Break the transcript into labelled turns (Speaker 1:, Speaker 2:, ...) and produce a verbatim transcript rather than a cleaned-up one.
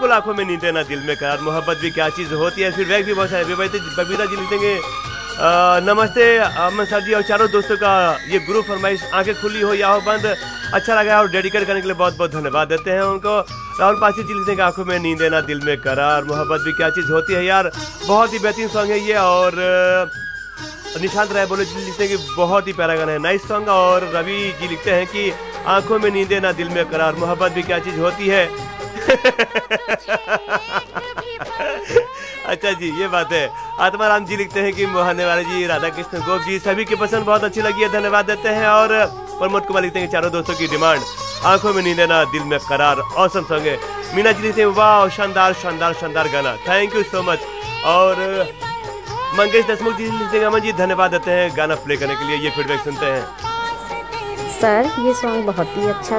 Speaker 1: बिल्कुल आंखों में नींद ना दिल में करार, मोहब्बत भी क्या चीज़ होती है। फीडबैक भी बहुत सारे। बबीता जी लिखेंगे नमस्ते अमन सर जी और चारों दोस्तों का ये ग्रुप फरमाइश आंखें खुली हो या हो बंद अच्छा लगा और डेडिकेट करने के लिए बहुत बहुत धन्यवाद देते हैं उनको। राहुल पासी जी लिखते हैं आंखों में नींद ना दिल में करार, मोहब्बत भी क्या चीज़ होती है यार, बहुत ही बेहतरीन सॉन्ग है ये। और निशांत राय बोले जी लिखते हैं कि बहुत ही प्यारा गाना है, नाइस सॉन्ग। और रवि जी लिखते हैं कि आंखों में नींद ना दिल में करार, मोहब्बत भी क्या चीज़ होती है। अच्छा जी ये बात है। आत्माराम जी लिखते हैं कि मोहन वाले जी, राधा कृष्ण गोप जी सभी की पसंद बहुत अच्छी लगी है, धन्यवाद देते हैं। और प्रमोद कुमार लिखते हैं कि चारों दोस्तों की डिमांड आंखों में नींद ना दिल में करार, औसम सॉन्ग है। मीना जी लिखते हैं वाह शानदार शानदार शानदार गाना, थैंक यू सो मच। और मंगेश देशमुख जी लिखते हैं अमन जी धन्यवाद देते हैं गाना प्ले करने के लिए। ये फीडबैक सुनते हैं।
Speaker 2: सर ये सॉन्ग बहुत ही अच्छा